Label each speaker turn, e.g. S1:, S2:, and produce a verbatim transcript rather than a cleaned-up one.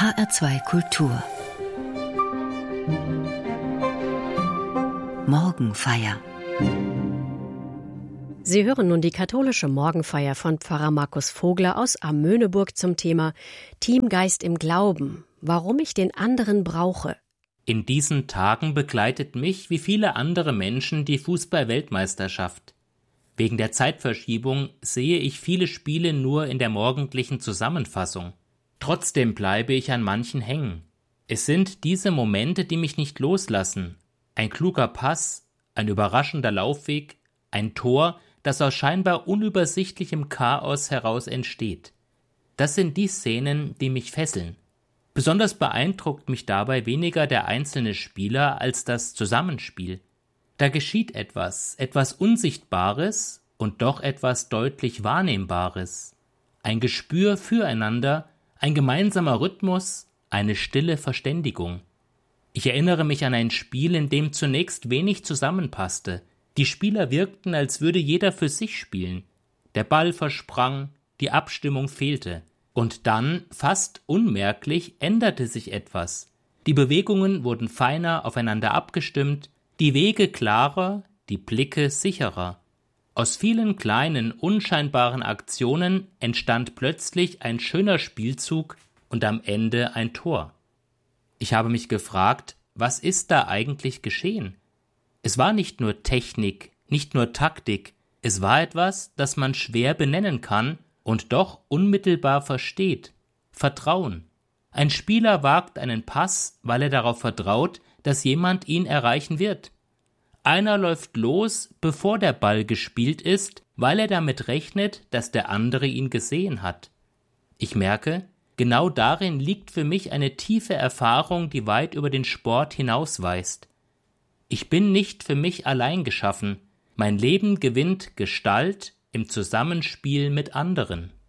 S1: H R zwei Kultur Morgenfeier.
S2: Sie hören nun die katholische Morgenfeier von Pfarrer Markus Vogler aus Amöneburg zum Thema Teamgeist im Glauben, warum ich den anderen brauche.
S3: In diesen Tagen begleitet mich, wie viele andere Menschen, die Fußball-Weltmeisterschaft. Wegen der Zeitverschiebung sehe ich viele Spiele nur in der morgendlichen Zusammenfassung. Trotzdem bleibe ich an manchen hängen. Es sind diese Momente, die mich nicht loslassen. Ein kluger Pass, ein überraschender Laufweg, ein Tor, das aus scheinbar unübersichtlichem Chaos heraus entsteht. Das sind die Szenen, die mich fesseln. Besonders beeindruckt mich dabei weniger der einzelne Spieler als das Zusammenspiel. Da geschieht etwas, etwas Unsichtbares und doch etwas deutlich Wahrnehmbares. Ein Gespür füreinander, ein gemeinsamer Rhythmus, eine stille Verständigung. Ich erinnere mich an ein Spiel, in dem zunächst wenig zusammenpasste. Die Spieler wirkten, als würde jeder für sich spielen. Der Ball versprang, die Abstimmung fehlte. Und dann, fast unmerklich, änderte sich etwas. Die Bewegungen wurden feiner aufeinander abgestimmt, die Wege klarer, die Blicke sicherer. Aus vielen kleinen, unscheinbaren Aktionen entstand plötzlich ein schöner Spielzug und am Ende ein Tor. Ich habe mich gefragt, was ist da eigentlich geschehen? Es war nicht nur Technik, nicht nur Taktik, es war etwas, das man schwer benennen kann und doch unmittelbar versteht. Vertrauen. Ein Spieler wagt einen Pass, weil er darauf vertraut, dass jemand ihn erreichen wird. Einer läuft los, bevor der Ball gespielt ist, weil er damit rechnet, dass der andere ihn gesehen hat. Ich merke, genau darin liegt für mich eine tiefe Erfahrung, die weit über den Sport hinausweist. Ich bin nicht für mich allein geschaffen. Mein Leben gewinnt Gestalt im Zusammenspiel mit anderen.